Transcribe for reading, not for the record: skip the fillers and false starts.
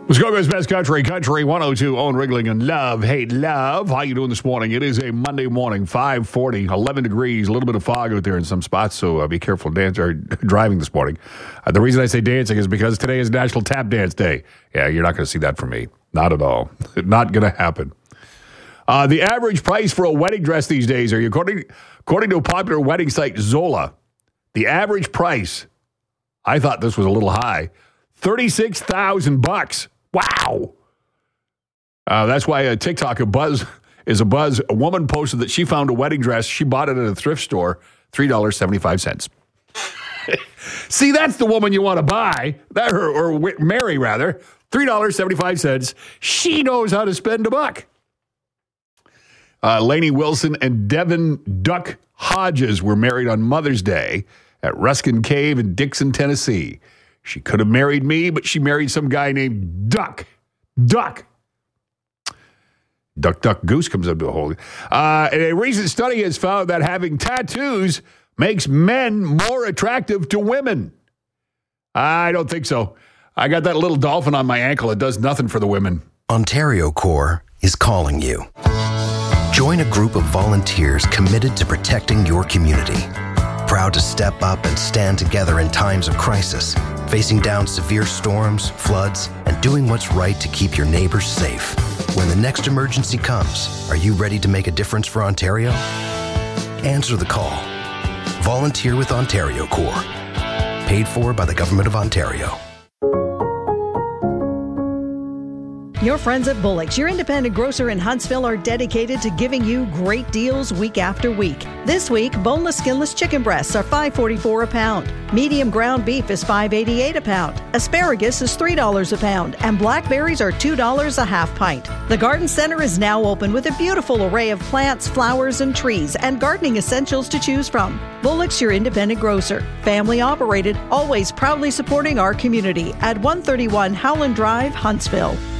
Muskoka's Best Country, Country 102, Owen Rigling and Love. Hey, Love, how you doing this morning? It is a Monday morning, 5:40, 11 degrees, a little bit of fog out there in some spots, so be careful driving this morning. The reason I say dancing is because today is National Tap Dance Day. Yeah, you're not going to see that from me. Not at all. Not going to happen. The average price for a wedding dress these days, according to a popular wedding site, Zola, the average price, I thought this was a little high, $36,000. Wow. That's why TikTok is a buzz. A woman posted that she found a wedding dress. She bought it at a thrift store, $3.75. See, that's the woman you want to buy, or marry, rather. $3.75. She knows how to spend a buck. Lainey Wilson and Devin Duck Hodges were married on Mother's Day at Ruskin Cave in Dixon, Tennessee. She could have married me, but she married some guy named Duck. Duck, Goose comes up to a whole. And a recent study has found that having tattoos makes men more attractive to women. I don't think so. I got that little dolphin on my ankle. It does nothing for the women. Ontario Corps is calling you. Join a group of volunteers committed to protecting your community. Proud to step up and stand together in times of crisis, facing down severe storms, floods, and doing what's right to keep your neighbors safe. When the next emergency comes, are you ready to make a difference for Ontario? Answer the call. Volunteer with Ontario Corps. Paid for by the Government of Ontario. Your friends at Bullock's, your independent grocer in Huntsville, are dedicated to giving you great deals week after week. This week, boneless, skinless chicken breasts are $5.44 a pound. Medium ground beef is $5.88 a pound. Asparagus is $3 a pound. And blackberries are $2 a half pint. The Garden Center is now open with a beautiful array of plants, flowers, and trees, and gardening essentials to choose from. Bullock's, your independent grocer. Family operated, always proudly supporting our community at 131 Howland Drive, Huntsville.